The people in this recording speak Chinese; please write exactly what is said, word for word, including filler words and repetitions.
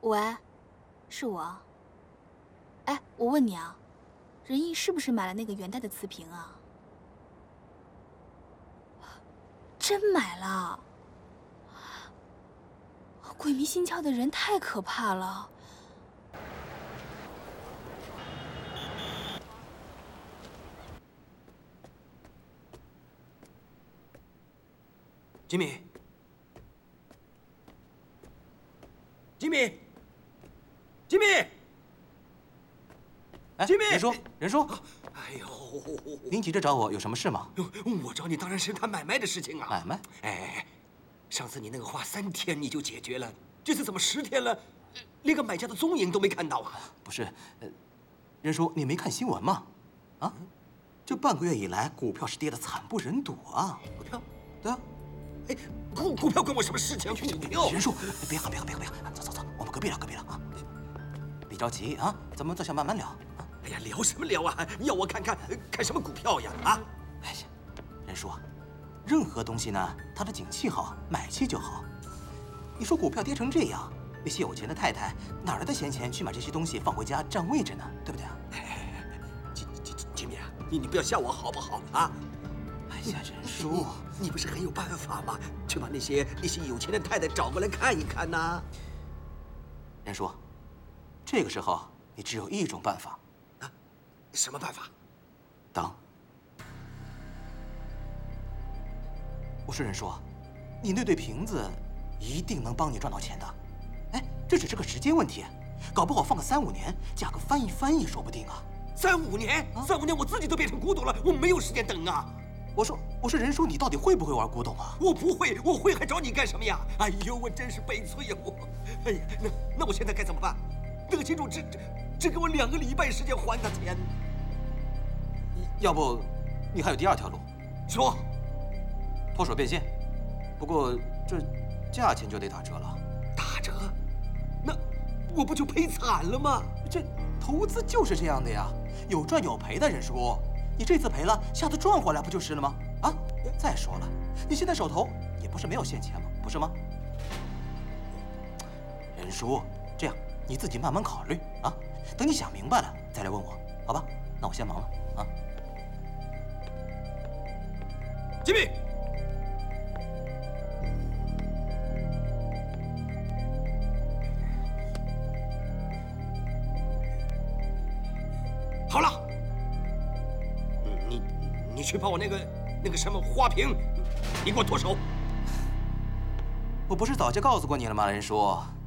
喂，是我。哎，我问你啊，仁义是不是买了那个元代的瓷瓶啊？真买了？鬼迷心窍的人太可怕了。 吉米，吉米，吉米， 哎， 吉米， 任叔，任叔， 哎呦， 您急着找我有什么事吗？ 我找你当然是谈买卖的事情啊。 买卖？ 哎，上次你那个话三天你就解决了，这次怎么十天了，连个买家的踪影都没看到啊？ 不是，呃，任叔，你没看新闻吗？啊，这半个月以来，股票是跌得惨不忍睹啊。 股票？ 对啊。 哎，股股票关我什么事情？股票？ 任叔，别喊，别喊，别喊，别喊，走走走，我们隔壁聊，隔壁聊啊。别着急啊，咱们坐下慢慢聊啊。 哎呀，聊什么聊啊？要我看看看什么股票呀？啊？ 哎呀，任叔啊，任何东西呢，它的景气好，买气就好。你说股票跌成这样，那些有钱的太太哪来的闲钱去买这些东西放回家占位置呢？对不对啊？ 吉吉吉吉米啊，你你不要吓我好不好啊？ 哎呀，任叔， 你不是很有办法吗？去把那些那些有钱的太太找过来看一看呐。 任叔，这个时候你只有一种办法。 啊？什么办法？ 等。我说任叔，你那对瓶子一定能帮你赚到钱的。哎，这只是个时间问题，搞不好放个三五年，价格翻一翻也说不定啊。 三五年？啊、三五年我自己都变成古董了，我没有时间等啊。 我说，我说，任叔，你到底会不会玩古董啊？ 我不会，我会还找你干什么呀？哎呦，我真是悲催呀！我，哎呀，那那我现在该怎么办？那个金主只只只给我两个礼拜时间还他钱。 要不，你还有第二条路？ 说， 脱手变现。不过这价钱就得打折了。 打折？那我不就赔惨了吗？ 这投资就是这样的呀，有赚有赔的，任叔。你这次赔了，下次赚回来不就是了吗？啊！再说了，你现在手头也不是没有现钱吗？不是吗？任叔，这样你自己慢慢考虑啊，等你想明白了再来问我，好吧？那我先忙了啊。 吉米，好了。你去把我那个那个什么花瓶，你给我脱手！ 我不是早就告诉过你了吗，任叔？